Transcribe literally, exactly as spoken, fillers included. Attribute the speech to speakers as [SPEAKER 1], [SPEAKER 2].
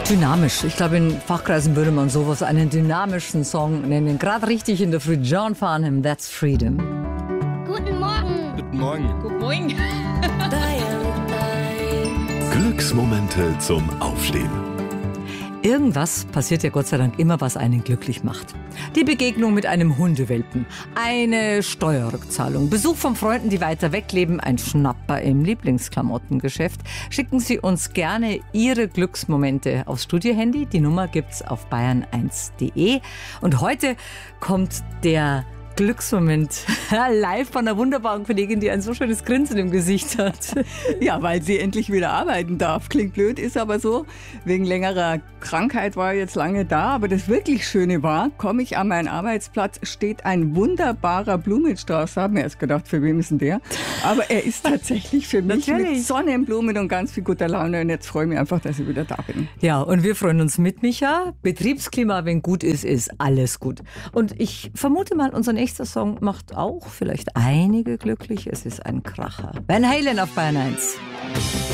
[SPEAKER 1] Dynamisch. Ich glaube, in Fachkreisen würde man sowas einen dynamischen Song nennen. Gerade richtig in der Früh. John Farnham, That's Freedom.
[SPEAKER 2] Guten Morgen.
[SPEAKER 3] Guten Morgen.
[SPEAKER 4] Guten Morgen.
[SPEAKER 5] Glücksmomente zum Aufstehen.
[SPEAKER 1] Irgendwas passiert ja Gott sei Dank immer, was einen glücklich macht. Die Begegnung mit einem Hundewelpen, eine Steuerrückzahlung, Besuch von Freunden, die weiter weg leben, ein Schnapper im Lieblingsklamottengeschäft. Schicken Sie uns gerne Ihre Glücksmomente aufs Studiohandy. Die Nummer gibt's auf bayern eins punkt de. Und heute kommt der Glücksmoment live von einer wunderbaren Kollegin, die ein so schönes Grinsen im Gesicht hat.
[SPEAKER 4] Ja, weil sie endlich wieder arbeiten darf. Klingt blöd, ist aber so. Wegen längerer Krankheit war ich jetzt lange da. Aber das wirklich Schöne war, komme ich an meinen Arbeitsplatz, steht ein wunderbarer Blumenstrauß. Haben wir erst gedacht, für wem ist denn der? Aber er ist tatsächlich für mich
[SPEAKER 1] Natürlich.
[SPEAKER 4] Mit Sonnenblumen und ganz viel guter Laune. Und jetzt freue ich mich einfach, dass ich wieder da bin.
[SPEAKER 1] Ja, und wir freuen uns mit, Micha. Betriebsklima, wenn gut ist, ist alles gut. Und ich vermute mal, unser nächster Song macht auch vielleicht einige glücklich. Es ist ein Kracher. Van Halen auf Bayern eins.